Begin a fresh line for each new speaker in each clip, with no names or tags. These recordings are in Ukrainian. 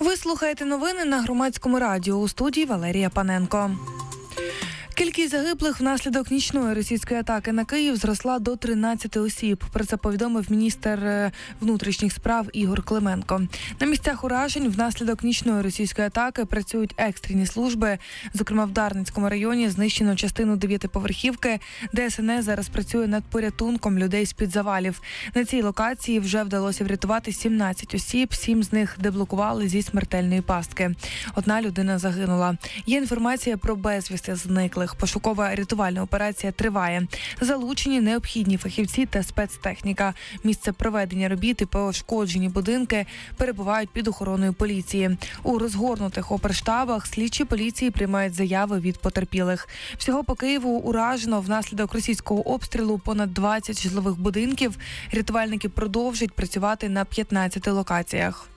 Ви слухаєте новини на Громадському радіо, у студії Валерія Паненко. Кількість загиблих внаслідок нічної російської атаки на Київ зросла до 13 осіб. Про це повідомив міністр внутрішніх справ Ігор Клименко. На місцях уражень внаслідок нічної російської атаки працюють екстрені служби. Зокрема, в Дарницькому районі знищено частину 9-поверхівки. ДСНС зараз працює над порятунком людей з-під завалів. На цій локації вже вдалося врятувати 17 осіб, 7 з них деблокували зі смертельної пастки. Одна людина загинула. Є інформація про безвісти зниклих. Пошукова рятувальна операція триває. Залучені необхідні фахівці та спецтехніка. Місце проведення робіт і пошкоджені будинки перебувають під охороною поліції. У розгорнутих оперштабах слідчі поліції приймають заяви від потерпілих. Всього по Києву уражено внаслідок російського обстрілу понад 20 житлових будинків. Рятувальники продовжують працювати на 15 локаціях.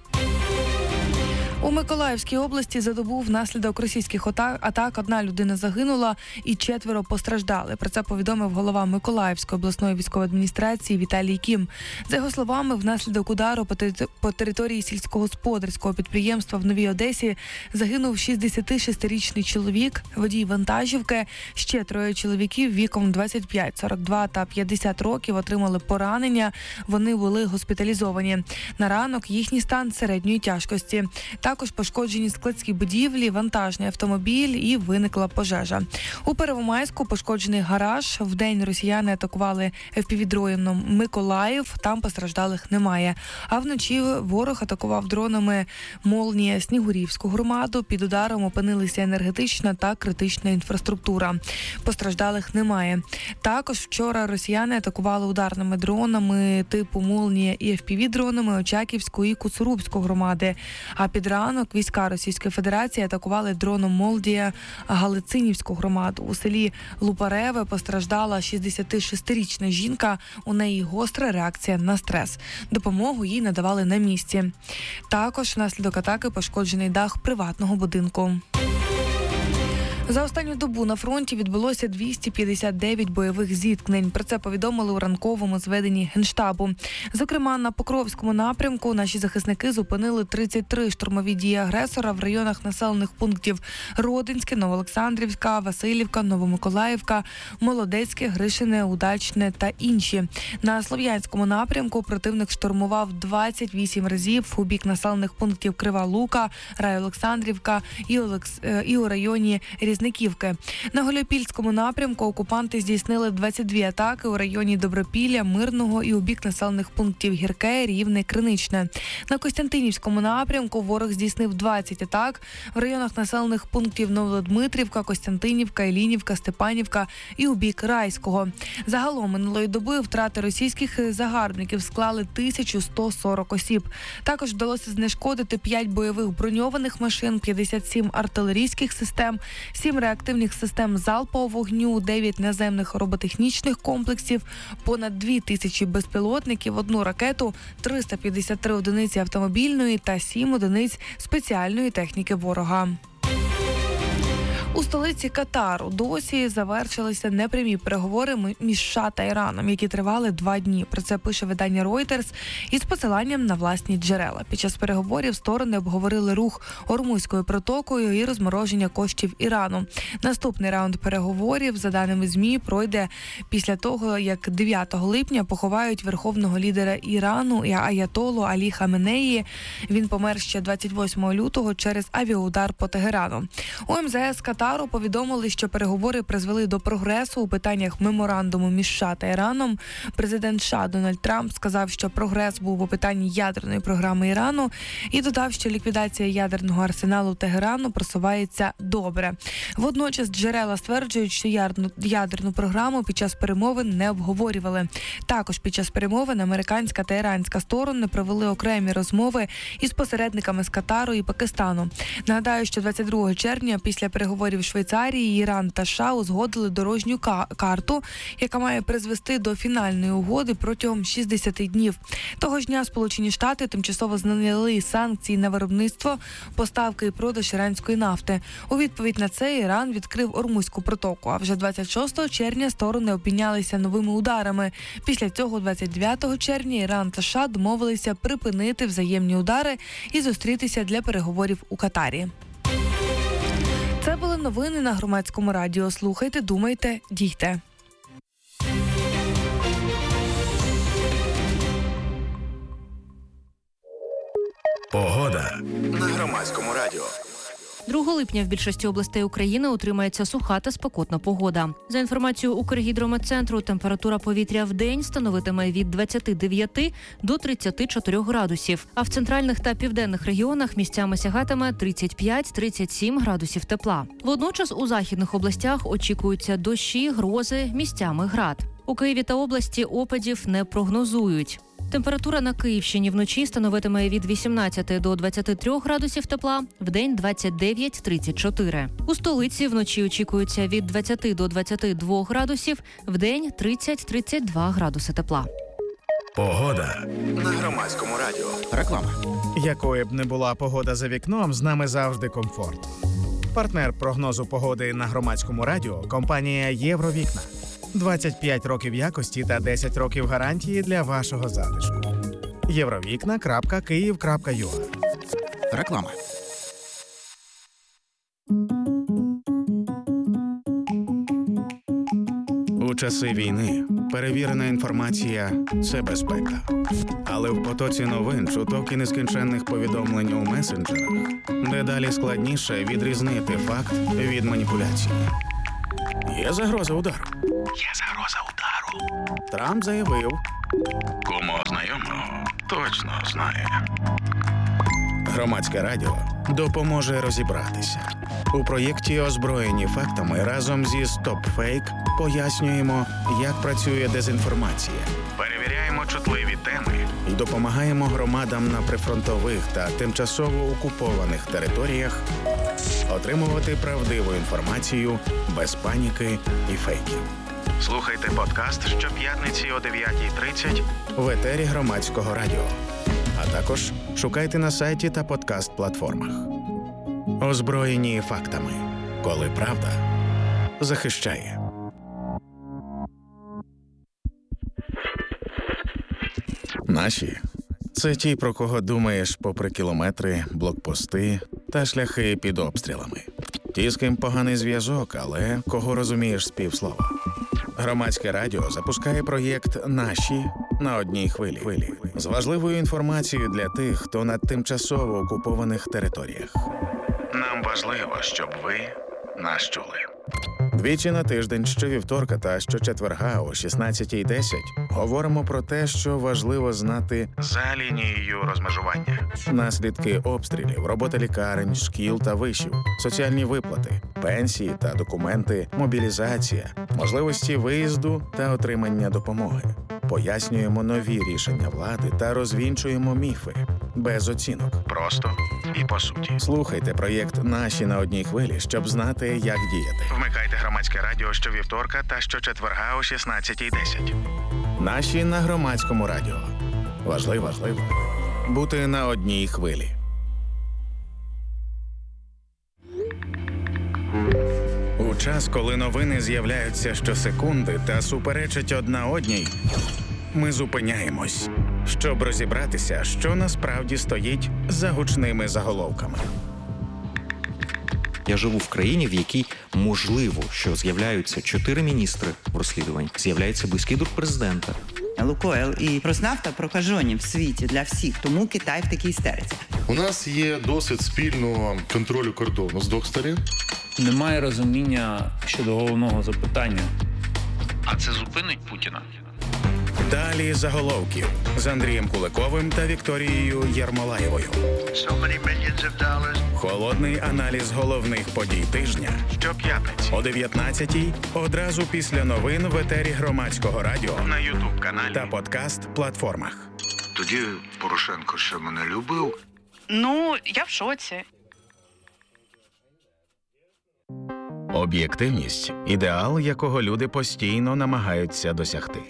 У Миколаївській області за добу внаслідок російських атак одна людина загинула і 4 постраждали. Про це повідомив голова Миколаївської обласної військової адміністрації Віталій Кім. За його словами, внаслідок удару по території сільськогосподарського підприємства в Новій Одесі загинув 66-річний чоловік, водій вантажівки. Ще 3 чоловіків віком 25, 42 та 50 років отримали поранення. Вони були госпіталізовані. На ранок їхній стан середньої тяжкості. Також пошкоджені складські будівлі, вантажний автомобіль і виникла пожежа. У Первомайську пошкоджений гараж. Вдень росіяни атакували FPV-дроном Миколаїв, там постраждалих немає. А вночі ворог атакував дронами «Молнія» Снігурівську громаду. Під ударом опинилися енергетична та критична інфраструктура. Постраждалих немає. Також вчора росіяни атакували ударними дронами типу «Молнія» і FPV-дронами Очаківську і Куцурубську громади. А під ранок війська Російської Федерації атакували дроном «Молдія» Галицинівську громаду. У селі Лупареве постраждала 66-річна жінка. У неї гостра реакція на стрес. Допомогу їй надавали на місці. Також внаслідок атаки пошкоджений дах приватного будинку. За останню добу на фронті відбулося 259 бойових зіткнень. Про це повідомили у ранковому зведенні Генштабу. Зокрема, на Покровському напрямку наші захисники зупинили 33 штурмові дії агресора в районах населених пунктів Родинське, Новоолександрівська, Василівка, Новомиколаївка, Молодецьке, Гришине, Удачне та інші. На Слов'янському напрямку противник штурмував 28 разів у бік населених пунктів Крива Лука, Райолександрівка і у районі Різниківки. На Гуляйпільському напрямку окупанти здійснили 22 атаки у районі Добропілля, Мирного і у бік населених пунктів Гірке, Рівне, Криничне. На Костянтинівському напрямку ворог здійснив 20 атак в районах населених пунктів Новодмитрівка, Костянтинівка, Ілінівка, Степанівка і у бік Райського. Загалом минулої доби втрати російських загарбників склали 1140 осіб. Також вдалося знешкодити 5 бойових броньованих машин, 57 артилерійських систем, 7 реактивних систем залпового вогню, 9 наземних роботехнічних комплексів, понад 2000 безпілотників, 1 ракету, 353 одиниці автомобільної та 7 одиниць спеціальної техніки ворога. У столиці Катару досі завершилися непрямі переговори між США та Іраном, які тривали 2 дні. Про це пише видання Reuters із посиланням на власні джерела. Під час переговорів сторони обговорили рух Ормузькою протокою і розмороження коштів Ірану. Наступний раунд переговорів, за даними ЗМІ, пройде після того, як 9 липня поховають верховного лідера Ірану Аятоллу Алі Хаменеї. Він помер ще 28 лютого через авіаудар по Тегерану. У МЗС Катару повідомили, що переговори призвели до прогресу у питаннях меморандуму між США та Іраном. Президент США Дональд Трамп сказав, що прогрес був у питанні ядерної програми Ірану і додав, що ліквідація ядерного арсеналу Тегерану просувається добре. Водночас джерела стверджують, що ядерну програму під час перемовин не обговорювали. Також під час перемовин американська та іранська сторони провели окремі розмови із посередниками з Катару і Пакистану. Нагадаю, що 22 червня після переговорів переговорів Швейцарії, Іран та США узгодили дорожню карту, яка має призвести до фінальної угоди протягом 60 днів. Того ж дня Сполучені Штати тимчасово зняли санкції на виробництво, поставки і продаж іранської нафти. У відповідь на це Іран відкрив Ормузьку протоку, а вже 26 червня сторони обмінялися новими ударами. Після цього 29 червня Іран та США домовилися припинити взаємні удари і зустрітися для переговорів у Катарі. Це були новини на Громадському радіо. Слухайте, думайте, дійте.
Погода на Громадському радіо.
2 липня в більшості областей України утримається суха та спекотна погода. За інформацією Укргідрометцентру, температура повітря в день становитиме від 29 до 34 градусів, а в центральних та південних регіонах місцями сягатиме 35-37 градусів тепла. Водночас у західних областях очікуються дощі, грози, місцями град. У Києві та області опадів не прогнозують. Температура на Київщині вночі становитиме від 18 до 23 градусів тепла, вдень 29-34. У столиці вночі очікується від 20 до 22 градусів, вдень 30-32 градуси тепла.
Погода на Громадському радіо. Реклама.
Якою б не була погода за вікном, з нами завжди комфорт. Партнер прогнозу погоди на Громадському радіо – компанія «Євровікна». 25 років якості та 10 років гарантії для вашого затишку. Євровікна.Київ.ua.
Реклама. У часи війни перевірена інформація – це безпека. Але в потоці новин, чуток і нескінченних повідомлень у месенджерах дедалі складніше відрізнити факт від маніпуляції. Є загроза удару. Трамп заявив. Кому знайомого точно знає. Громадське радіо допоможе розібратися. У проєкті «Озброєні фактами» разом зі StopFake пояснюємо, як працює дезінформація. Перевіряємо чутливі теми і допомагаємо громадам на прифронтових та тимчасово окупованих територіях отримувати правдиву інформацію без паніки і фейків. Слухайте подкаст щоп'ятниці о 9:30 в етері Громадського радіо. А також шукайте на сайті та подкаст-платформах. Озброєні фактами. Коли правда захищає. Наші – це ті, про кого думаєш попри кілометри, блокпости та шляхи під обстрілами. Ті, з ким поганий зв'язок, але кого розумієш з півслова. Громадське радіо запускає проєкт «Наші» на одній хвилі. З важливою інформацією для тих, хто на тимчасово окупованих територіях. Нам важливо, щоб ви нас чули. Двічі на тиждень, щовівторка та щочетверга о 16:10 говоримо про те, що важливо знати за лінією розмежування. Наслідки обстрілів, робота лікарень, шкіл та вишів, соціальні виплати, пенсії та документи, мобілізація, можливості виїзду та отримання допомоги. Пояснюємо нові рішення влади та розвінчуємо міфи. Без оцінок. Просто і по суті. Слухайте проєкт «Наші» на одній хвилі, щоб знати, як діяти. Вмикайте Громадське радіо щовівторка та щочетверга о 16:10. «Наші» на Громадському радіо. Важливо бути на одній хвилі. У час, коли новини з'являються щосекунди та суперечать одна одній, ми зупиняємось, щоб розібратися, що насправді стоїть за гучними заголовками.
Я живу в країні, в якій можливо, що з'являються 4 міністри в розслідуванні, з'являється близький друг президента.
Лукойл і Роснафта прокажені в світі для всіх, тому Китай в такій істериці.
У нас є досвід спільного контролю кордону з двох сторін.
Немає розуміння щодо головного запитання.
А це зупинить Путіна?
Далі заголовків з Андрієм Куликовим та Вікторією Єрмолаєвою. Холодний аналіз головних подій тижня щоп'ятниці о 19:00 одразу після новин в етері Громадського радіо на YouTube-каналі та подкаст-платформах.
Тоді Порошенко ще мене любив.
Ну, я в шоці.
Об'єктивність – ідеал, якого люди постійно намагаються досягти.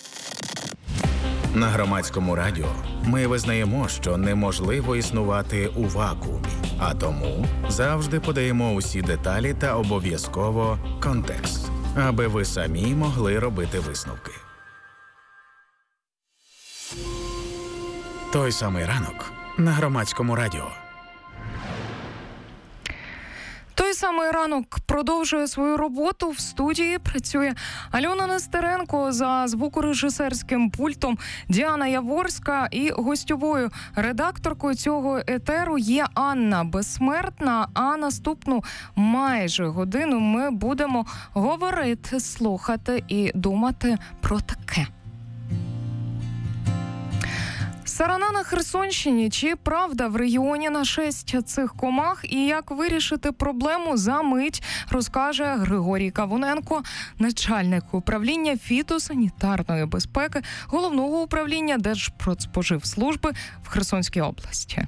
На Громадському радіо ми визнаємо, що неможливо існувати у вакуумі, а тому завжди подаємо усі деталі та обов'язково контекст, аби ви самі могли робити висновки. Той самий ранок на Громадському радіо.
Той самий ранок продовжує свою роботу. В студії працює Альона Нестеренко, за звукорежисерським пультом Діана Яворська, і гостьовою редакторкою цього етеру є Анна Безсмертна. А наступну майже годину ми будемо говорити, слухати і думати про таке. Сарана на Херсонщині. Чи правда в регіоні нашестя цих комах? І як вирішити проблему за мить, розкаже Григорій Кавуненко, начальник управління фітосанітарної безпеки Головного управління Держпродспоживслужби в Херсонській області.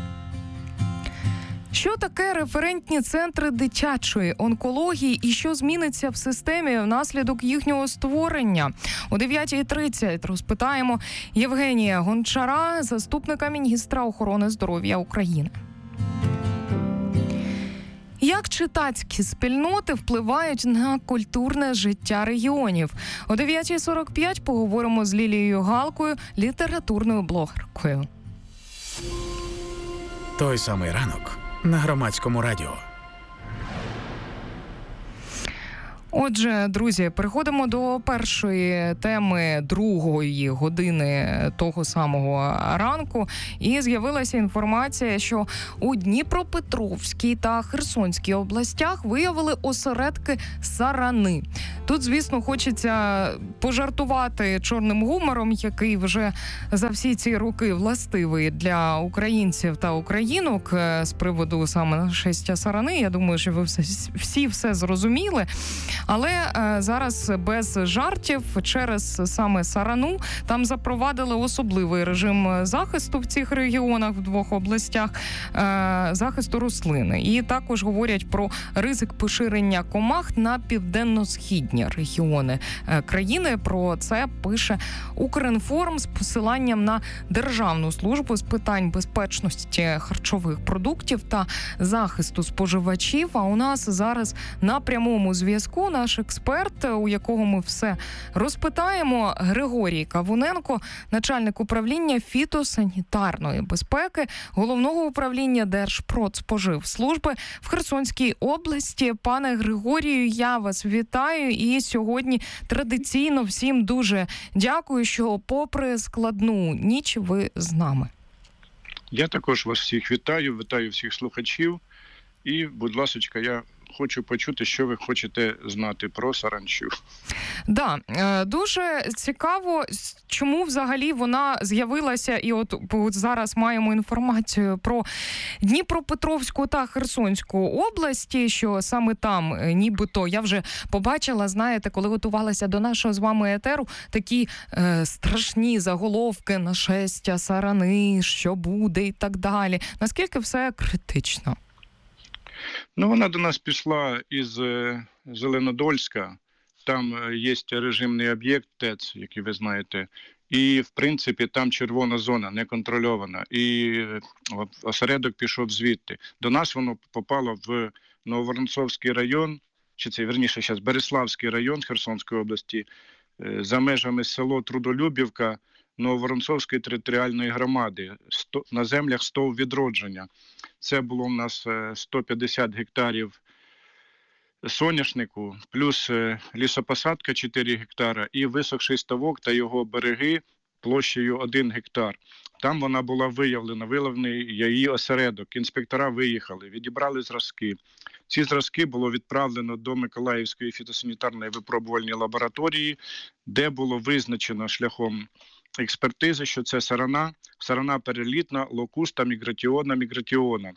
Що таке референтні центри дитячої онкології і що зміниться в системі внаслідок їхнього створення? О 9:30 розпитаємо Євгенія Гончара, заступника міністра охорони здоров'я України. Як читацькі спільноти впливають на культурне життя регіонів? О 9:45 поговоримо з Лілією Галкою, літературною блогеркою.
Той самий ранок на Громадському радіо.
Отже, друзі, переходимо до першої теми другої години того самого ранку. І з'явилася інформація, що у Дніпропетровській та Херсонській областях виявили осередки сарани. Тут, звісно, хочеться пожартувати чорним гумором, який вже за всі ці роки властивий для українців та українок з приводу саме нашестя сарани. Я думаю, що ви всі все зрозуміли. Але зараз без жартів, через саме сарану там запровадили особливий режим захисту в цих регіонах, в двох областях, захисту рослини. І також говорять про ризик поширення комах на південно-східні регіони країни. Про це пише Укрінформ з посиланням на Державну службу з питань безпечності харчових продуктів та захисту споживачів. А у нас зараз на прямому зв'язку наш експерт, у якого ми все розпитаємо, Григорій Кавуненко, начальник управління фітосанітарної безпеки Головного управління Держпродспоживслужби в Херсонській області. Пане Григорію, я вас вітаю, і сьогодні традиційно всім дуже дякую, що попри складну ніч ви з нами.
Я також вас всіх вітаю всіх слухачів і, будь ласочка, я хочу почути, що ви хочете знати про саранчу.
Да, дуже цікаво, чому взагалі вона з'явилася, і от зараз маємо інформацію про Дніпропетровську та Херсонську області, що саме там нібито, я вже побачила, знаєте, коли готувалася до нашого з вами етеру, такі страшні заголовки, нашестя сарани, що буде і так далі. Наскільки все критично?
Ну, вона до нас пішла із Зеленодольська. Там є режимний об'єкт ТЕЦ, який ви знаєте. І, в принципі, там червона зона, неконтрольована. І осередок пішов звідти. До нас воно попало в Нововоронцовський район, чи це, верніше, зараз Береславський район Херсонської області, за межами село Трудолюбівка Нововоронцовської територіальної громади, на землях СТОВ «Відродження». Це було у нас 150 гектарів соняшнику, плюс лісопосадка 4 гектара і висохший ставок та його береги площею 1 гектар. Там вона була виявлений її осередок. Інспектора виїхали, відібрали зразки. Ці зразки було відправлено до Миколаївської фітосанітарної випробувальної лабораторії, де було визначено шляхом експертизи, що це сарана перелітна, локуста мігратіона,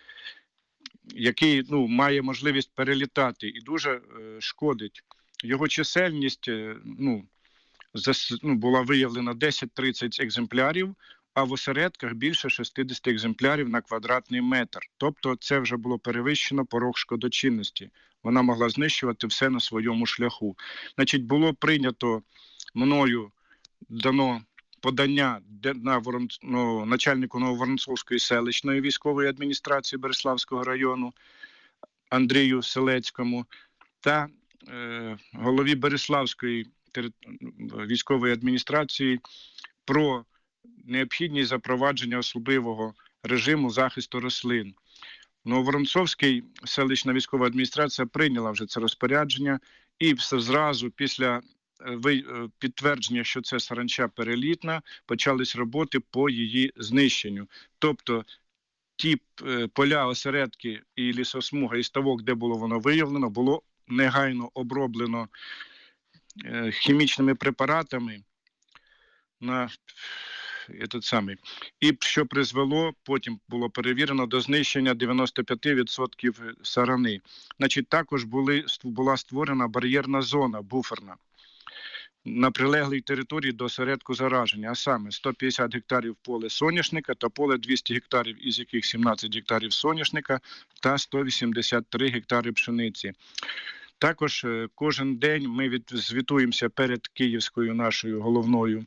який має можливість перелітати і дуже шкодить. Його чисельність була виявлена 10-30 екземплярів а в осередках більше 60 екземплярів на квадратний метр. Тобто це вже було перевищено порог шкодочинності. Вона могла знищувати все на своєму шляху. Значить, було прийнято мною, дано подання на начальнику Нововоронцовської селищної військової адміністрації Береславського району Андрію Селецькому та голові Береславської військової адміністрації про необхідність запровадження особливого режиму захисту рослин. Нововоронцовська селищна військова адміністрація прийняла вже це розпорядження і зразу після підтвердження, що це саранча перелітна, почались роботи по її знищенню. Тобто ті поля, осередки і лісосмуга, і ставок, де було воно виявлено, було негайно оброблено хімічними препаратами і що призвело, потім було перевірено, до знищення 95% сарани. Значить, також була створена бар'єрна зона, буферна, на прилеглій території до осередку зараження, а саме 150 гектарів поле соняшника та поле 200 гектарів, із яких 17 гектарів соняшника та 183 гектари пшениці. Також кожен день ми звітуємося перед Київською нашою головною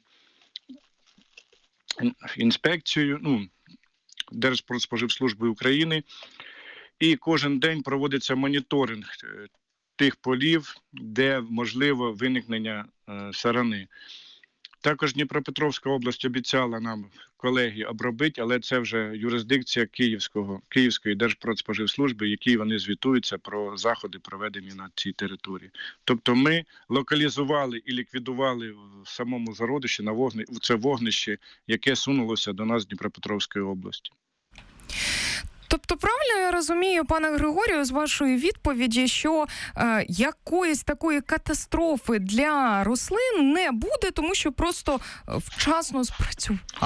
інспекцією, Держпродспоживслужби України, і кожен день проводиться моніторинг тих полів, де можливо виникнення сарани. Також Дніпропетровська область обіцяла нам, колеги, обробити, але це вже юрисдикція Київської Держпродспоживслужби, які вони звітуються про заходи, проведені на цій території. Тобто ми локалізували і ліквідували в самому зародищі це вогнище, яке сунулося до нас з Дніпропетровської області.
Тобто, правильно я розумію, пане Григорію, з вашої відповіді, що якоїсь такої катастрофи для рослин не буде, тому що просто вчасно спрацював.